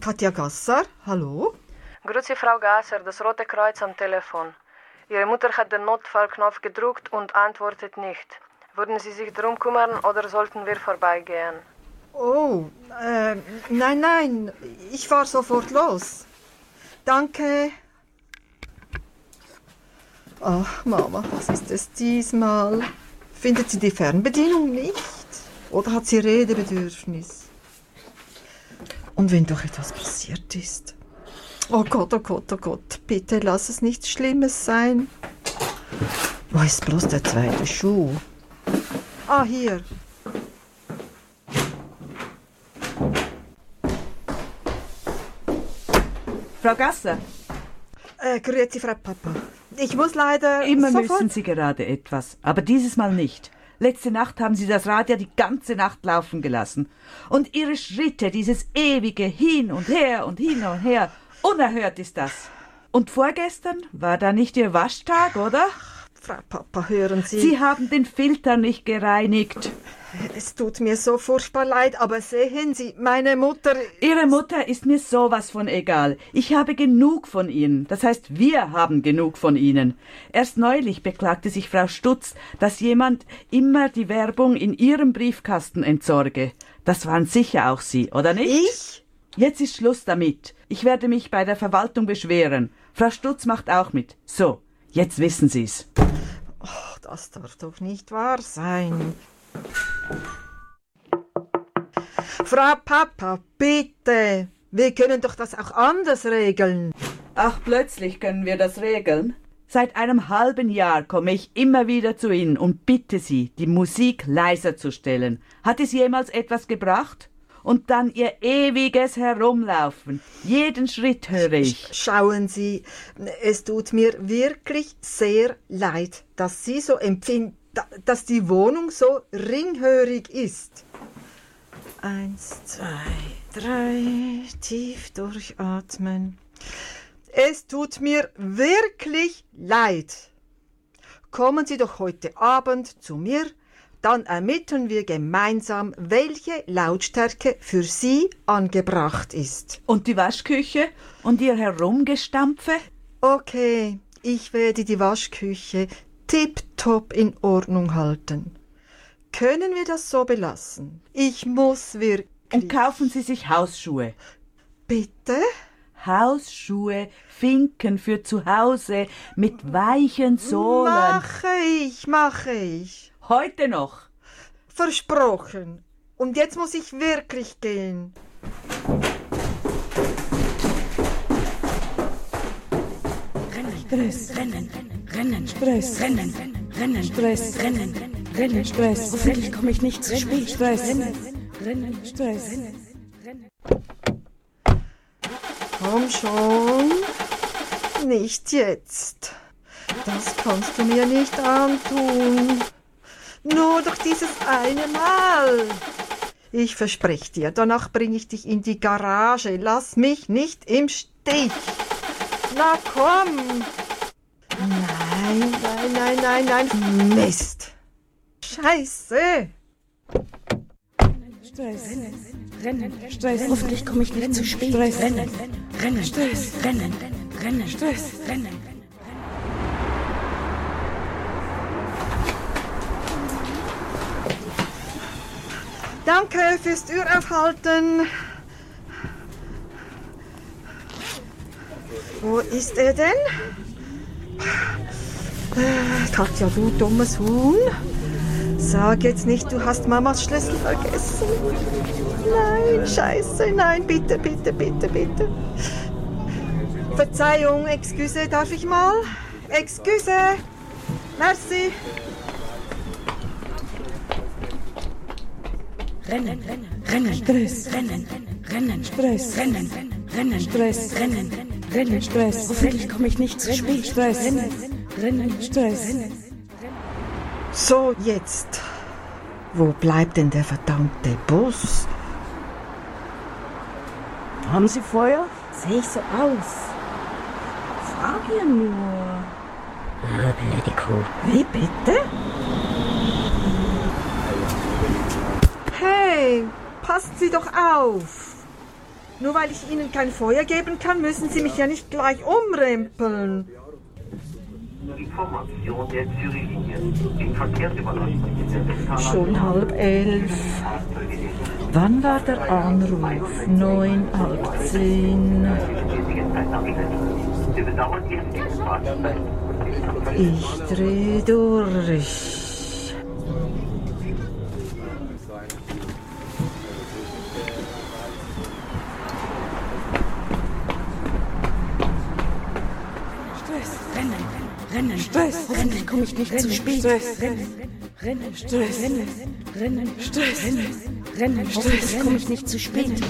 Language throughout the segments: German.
Katja Gasser, hallo? Grüezi, Frau Gasser, das Rote Kreuz am Telefon. Ihre Mutter hat den Notfallknopf gedrückt und antwortet nicht. Würden Sie sich darum kümmern oder sollten wir vorbeigehen? Oh, nein, ich fahr sofort los. Danke. Ach, Mama, was ist es diesmal? Findet sie die Fernbedienung nicht? Oder hat sie Redebedürfnis? Und wenn doch etwas passiert ist? Oh Gott, bitte lass es nichts Schlimmes sein. Wo ist bloß der zweite Schuh? Ah, hier. Frau Gasser. Grüezi, Frau Papa. Ich muss leider Immer sofort... müssen Sie gerade etwas, aber dieses Mal nicht. Letzte Nacht haben Sie das Rad ja die ganze Nacht laufen gelassen. Und Ihre Schritte, dieses ewige Hin und Her und hin und her, unerhört ist das. Und vorgestern war da nicht Ihr Waschtag, oder? Frau Papa, hören Sie... Sie haben den Filter nicht gereinigt. Es tut mir so furchtbar leid, aber sehen Sie, meine Mutter... Ihre Mutter ist mir sowas von egal. Ich habe genug von Ihnen. Das heißt, wir haben genug von Ihnen. Erst neulich beklagte sich Frau Stutz, dass jemand immer die Werbung in ihrem Briefkasten entsorge. Das waren sicher auch Sie, oder nicht? Ich? Jetzt ist Schluss damit. Ich werde mich bei der Verwaltung beschweren. Frau Stutz macht auch mit. So, jetzt wissen Sie's. Oh, das darf doch nicht wahr sein. Frau Papa, bitte. Wir können doch das auch anders regeln. Ach, plötzlich können wir das regeln? Seit einem halben Jahr komme ich immer wieder zu Ihnen und bitte Sie, die Musik leiser zu stellen. Hat es jemals etwas gebracht? Und dann Ihr ewiges Herumlaufen. Jeden Schritt höre ich. Schauen Sie, es tut mir wirklich sehr leid, dass Sie so empfinden, dass die Wohnung so ringhörig ist. 1, 2, 3, tief durchatmen. Es tut mir wirklich leid. Kommen Sie doch heute Abend zu mir, dann ermitteln wir gemeinsam, welche Lautstärke für Sie angebracht ist. Und die Waschküche und Ihr Herumgestampfe? Okay, ich werde die Waschküche tipptopp in Ordnung halten. Können wir das so belassen? Ich muss wirklich... Und kaufen Sie sich Hausschuhe. Bitte? Hausschuhe, Finken für zu Hause mit weichen Sohlen. Mache ich. Heute noch. Versprochen. Und jetzt muss ich wirklich gehen. Stress, Rennen, Stress, Rennen, Stress, Rennen, Stress. Hoffentlich komme ich nicht zu spät. Stress, Rennen, Stress. Komm schon. Nicht jetzt. Das kannst du mir nicht antun. Nur doch dieses eine Mal. Ich verspreche dir, danach bringe ich dich in die Garage. Lass mich nicht im Stich. Na komm. Nein. Mist. Scheiße. Stress, Rennen, Stress. Hoffentlich komme ich nicht zu spät. Stress, Rennen, Stress, Rennen, Stress, Rennen. Danke fürs Türaufhalten. Wo ist er denn? Katja, du dummes Huhn. Sag jetzt nicht, du hast Mamas Schlüssel vergessen. Nein, scheiße, nein, bitte. Verzeihung, excuse, darf ich mal? Excuse, merci. Rennen, Stress, Rennen, Stress, Rennen, Stress, Rennen, Stress. Hoffentlich komme ich nicht zu spät. Stress, Rennen, Stress. So, jetzt. Wo bleibt denn der verdammte Bus? Haben Sie Feuer? Sehe ich so aus? Frag ja nur. Blöde Kuh. Wie bitte? Hey, passen Sie doch auf. Nur weil ich Ihnen kein Feuer geben kann, müssen Sie mich ja nicht gleich umrempeln. Information der Zürich-Linie. Die Verkehrsüberlastung ist Schon 10:30. Wann war der Anruf? 9:30. Ich dreh durch. Rennen, Stress, hoffentlich komme ich nicht zu spät. Stress, Rennen, Stress, Rennen, Stress, Rennen, hoffentlich komme ich nicht zu spät.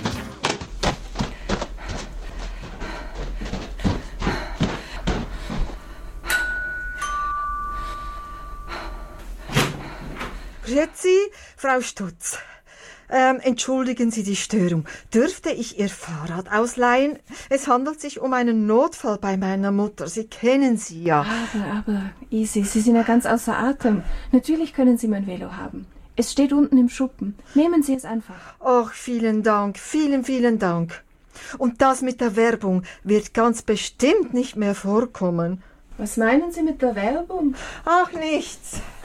Grüezi, Frau Stutz. Entschuldigen Sie die Störung. Dürfte ich Ihr Fahrrad ausleihen? Es handelt sich um einen Notfall bei meiner Mutter. Sie kennen sie ja. Aber, Isi, Sie sind ja ganz außer Atem. Natürlich können Sie mein Velo haben. Es steht unten im Schuppen. Nehmen Sie es einfach. Ach, vielen Dank, vielen Dank. Und das mit der Werbung wird ganz bestimmt nicht mehr vorkommen. Was meinen Sie mit der Werbung? Ach, nichts.